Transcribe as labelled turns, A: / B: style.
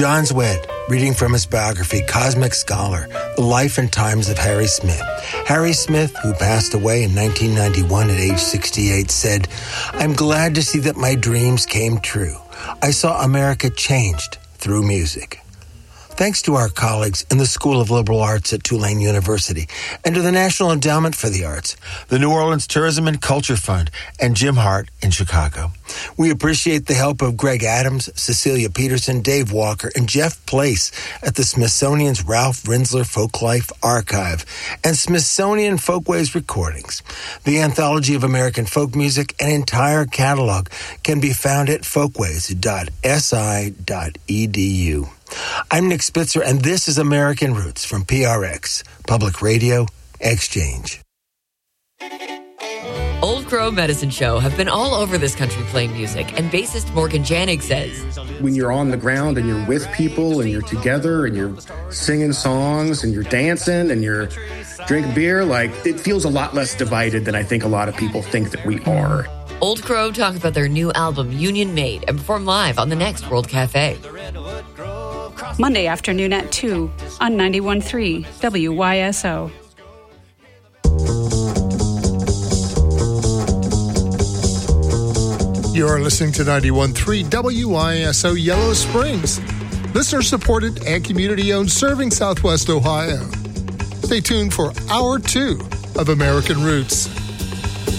A: John Zwed, reading from his biography, Cosmic Scholar, The Life and Times of Harry Smith. Harry Smith, who passed away in 1991 at age 68, said, "I'm glad to see that my dreams came true. I saw America changed through music." Thanks to our colleagues in the School of Liberal Arts at Tulane University and to the National Endowment for the Arts, the New Orleans Tourism and Culture Fund, and Jim Hart in Chicago. We appreciate the help of Greg Adams, Cecilia Peterson, Dave Walker, and Jeff Place at the Smithsonian's Ralph Rinzler Folklife Archive and Smithsonian Folkways Recordings. The Anthology of American Folk Music, an entire catalog, can be found at folkways.si.edu. I'm Nick Spitzer, and this is American Roots from PRX, Public Radio Exchange.
B: Old Crow Medicine Show have been all over this country playing music, and bassist Morgan Janig says,
C: when you're on the ground and you're with people and you're together and you're singing songs and you're dancing and you're drinking beer, like, it feels a lot less divided than I think a lot of people think that we are.
B: Old Crow talk about their new album, Union Made, and perform live on the next World Cafe.
D: Monday afternoon at 2 on 91.3 WYSO.
E: You're listening to 91.3 WYSO Yellow Springs. Listener-supported and community-owned, serving Southwest Ohio. Stay tuned for Hour 2 of American Roots.